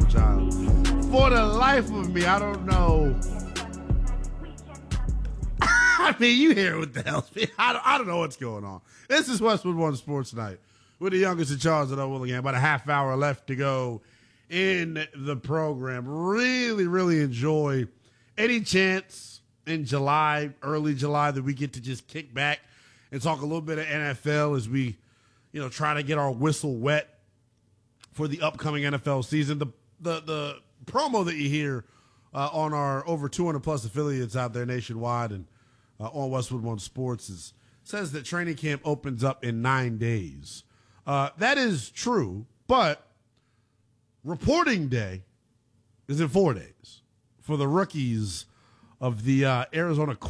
child. For the life of me, I don't know. I mean, you hear what the hell. I don't know what's going on. This is Westwood One Sports Night with the youngest in charge of Willingham. About a half hour left to go in the program. Really, really enjoy any chance in July, early July, that we get to just kick back and talk a little bit of NFL as we, try to get our whistle wet for the upcoming NFL season. The promo that you hear on our over 200 plus affiliates out there nationwide and on Westwood One Sports says that training camp opens up in 9 days. That is true, but reporting day is in 4 days for the rookies of the Arizona